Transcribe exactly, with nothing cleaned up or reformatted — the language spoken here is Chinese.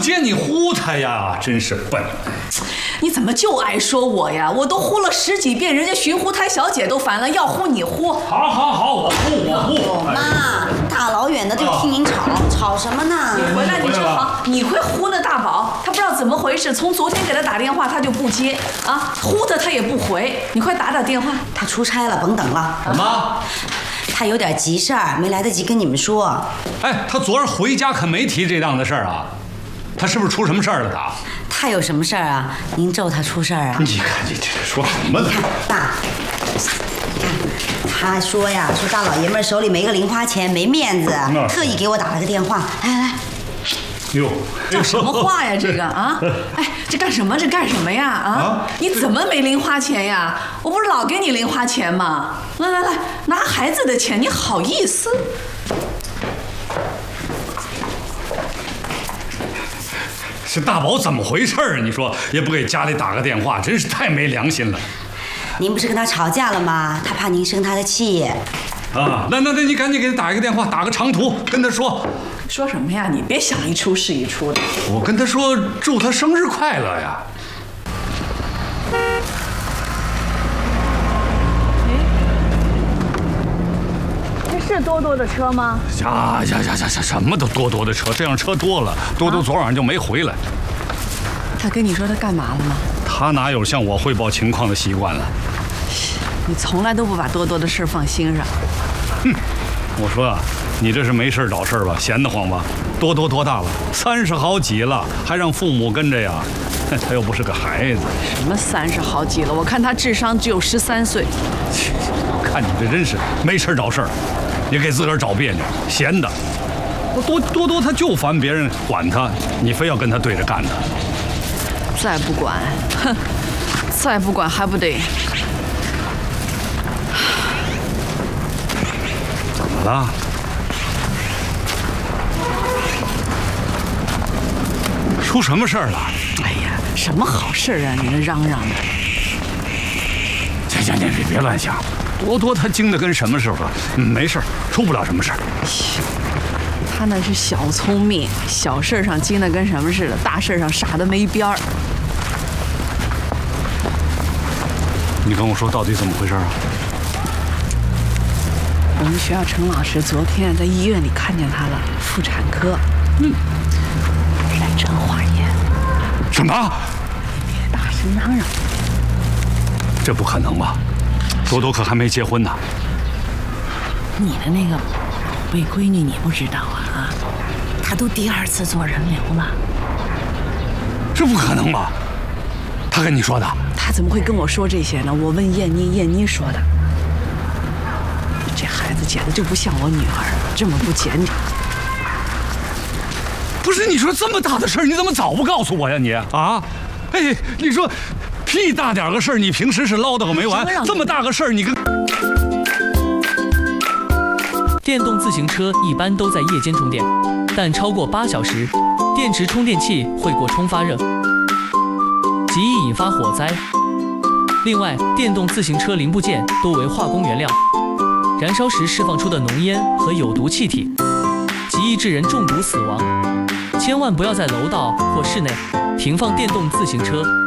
接你呼他呀，真是笨。 你怎么就爱说我呀？我都呼了十几遍，人家寻呼台小姐都烦了，要呼你呼。 好，好，好，我呼，我呼。 妈，大老远的就听您吵，吵什么呢？ 你回来你真好，你会呼那大宝，他不知道怎么回事，从昨天给他打电话他就不接啊，呼他他也不回，你快打打电话。 他出差了，甭等了。 什么？ 他有点急事儿，没来得及跟你们说。 哎，他昨儿回家可没提这档子事儿啊，他是不是出什么事儿了？他？ 他有什么事儿啊？您咒他出事儿啊？ 你看这这说什么呢？ 看爸，你看他说呀，说大老爷们手里没个零花钱，没面子，特意给我打了个电话。来来来， 哟， 这什么话呀？这个啊，哎，这干什么？这干什么呀？啊，你怎么没零花钱呀？我不是老给你零花钱吗？来来来，拿孩子的钱，你好意思？ 这大宝怎么回事儿？你说也不给家里打个电话，真是太没良心了。 您不是跟他吵架了吗？他怕您生他的气。 啊，那那那你赶紧给他打一个电话，打个长途，跟他说。 说什么呀？你别想一出是一出的。 我跟他说祝他生日快乐呀。 这是多多的车吗？ 呀呀呀呀呀！什么都多多的车，这样车多了，多多昨晚上就没回来。 他跟你说他干嘛了吗？ 他哪有向我汇报情况的习惯了？ 你从来都不把多多的事放心上。 哼，我说啊，你这是没事找事吧？闲得慌吧？多多多大了？三十好几了，还让父母跟着呀？他又不是个孩子。 什么三十好几了？我看他智商只有十三岁。 看你这真是没事找事儿，也给自个儿找别扭，闲的。多多多他就烦别人管他，你非要跟他对着干他。 再不管，哼，再不管还不得？ 怎么了？出什么事儿了？ 哎呀，什么好事啊！你这嚷嚷的。 行行行，别别乱想。多多他精的跟什么似的？嗯，没事，出不了什么事儿。 他那是小聪明，小事上精的跟什么似的，大事上傻的没边儿。 你跟我说到底怎么回事啊？ 我们学校陈老师昨天在医院里看见他了，妇产科。嗯，来针化验。 什么？ 别大声嚷嚷。 这不可能吧？多多可还没结婚呢。 你的那个宝贝闺女你不知道啊？啊，她都第二次做人流了。 这不可能吧？他跟你说的？ 他怎么会跟我说这些呢？我问燕妮，燕妮说的。这孩子简直就不像我女儿，这么不检点。 不是，你说这么大的事儿，你怎么早不告诉我呀你？啊？哎，你说屁大点个事儿，你平时是唠叨个没完，这么大个事儿，你跟…… 电动自行车一般都在夜间充电，但超过八小时，电池充电器会过充发热，极易引发火灾。另外，电动自行车零部件多为化工原料，燃烧时释放出的浓烟和有毒气体，极易致人中毒死亡。千万不要在楼道或室内停放电动自行车。